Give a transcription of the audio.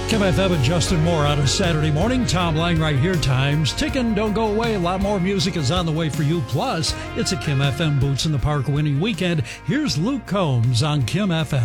Kim FM and Justin Moore on a Saturday morning. Tom Lang right here. Time's ticking. Don't go away. A lot more music is on the way for you. Plus, it's a Kim FM Boots in the Park winning weekend. Here's Luke Combs on Kim FM.